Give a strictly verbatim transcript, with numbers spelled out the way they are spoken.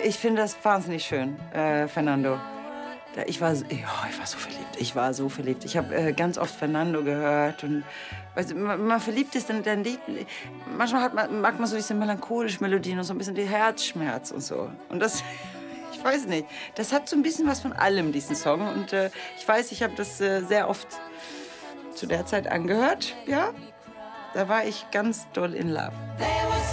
Ich finde das wahnsinnig schön, äh, Fernando. Ich war, ja, ich war so verliebt. Ich war so verliebt. Ich habe äh, ganz oft Fernando gehört. Und weißt, du, wenn man verliebt ist, dann, dann Lied, manchmal hat man, mag man so diese melancholischen Melodien und so ein bisschen die Herzschmerz und so. Und das, ich weiß nicht, das hat so ein bisschen was von allem, diesen Song. Und äh, ich weiß, ich habe das äh, sehr oft zu der Zeit angehört. Ja, da war ich ganz doll in love.